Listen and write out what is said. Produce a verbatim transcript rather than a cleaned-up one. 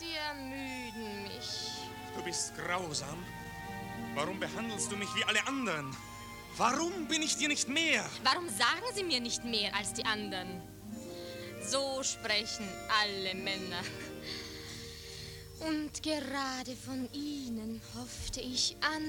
Sie ermüden mich. Du bist grausam. Warum behandelst du mich wie alle anderen? Warum bin ich dir nicht mehr? Warum sagen Sie mir nicht mehr als die anderen? So sprechen alle Männer. Und gerade von Ihnen hoffte ich an